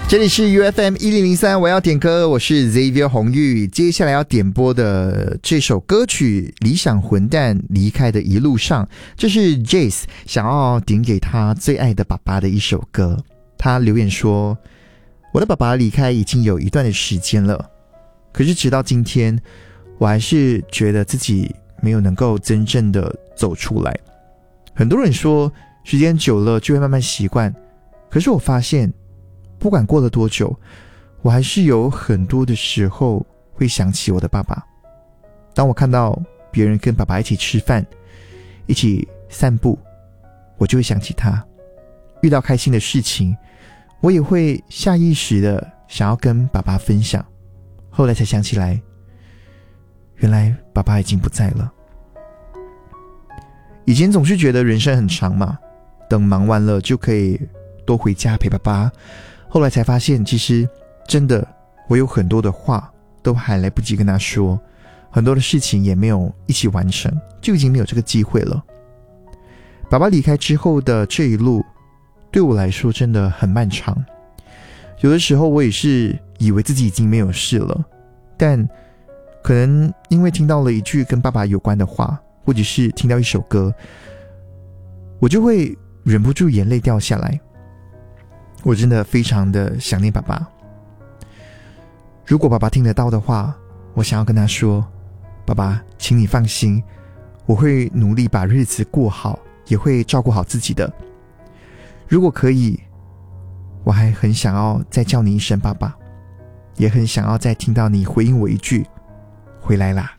这里是 UFM1003，我要点歌，我是 Xavier 红玉。接下来要点播的这首歌曲《理想混蛋离开的一路上》，这是 Jace 想要点给他最爱的爸爸的一首歌。他留言说，我的爸爸离开已经有一段的时间了，可是直到今天，我还是觉得自己没有能够真正的走出来。很多人说时间久了就会慢慢习惯，可是我发现不管过了多久，我还是有很多的时候会想起我的爸爸。当我看到别人跟爸爸一起吃饭，一起散步，我就会想起他。遇到开心的事情，我也会下意识的想要跟爸爸分享。后来才想起来，原来爸爸已经不在了。以前总是觉得人生很长嘛，等忙完了就可以多回家陪爸爸。后来才发现，其实真的我有很多的话都还来不及跟他说，很多的事情也没有一起完成，就已经没有这个机会了。爸爸离开之后的这一路对我来说真的很漫长，有的时候我也是以为自己已经没有事了，但可能因为听到了一句跟爸爸有关的话，或者是听到一首歌，我就会忍不住眼泪掉下来。我真的非常的想念爸爸。如果爸爸听得到的话，我想要跟他说，爸爸，请你放心，我会努力把日子过好，也会照顾好自己的。如果可以，我还很想要再叫你一声爸爸，也很想要再听到你回应我一句，回来啦。